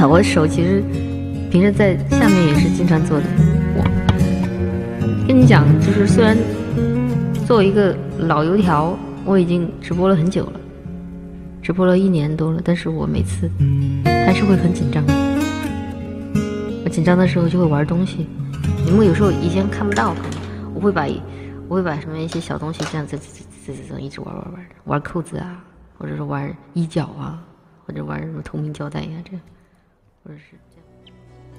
我手其实平时在下面也是经常做的。我跟你讲，就是虽然作为一个老油条，我已经直播了很久了，直播了1年多了，但是我每次还是会很紧张。我紧张的时候就会玩东西，因为有时候以前看不到，我会把什么一些小东西这样子一直玩扣子啊，或者是玩衣角啊，或者玩什么透明胶带呀，这样，或者是。